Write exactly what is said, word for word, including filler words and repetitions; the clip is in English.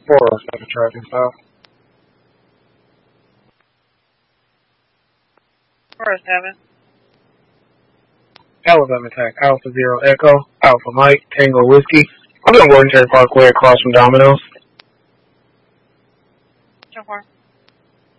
four oh seven tracking south. four oh seven. Alabama Attack, Alpha Zero Echo, Alpha Mike, Tango Whiskey. I'm going to Warden Terry Parkway across from Domino's. So far.